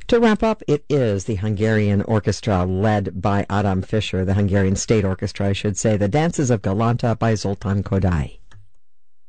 To wrap up, it is the Hungarian orchestra led by Adam Fischer, the Hungarian State Orchestra, I should say, the Dances of Galanta by Zoltán Kodály.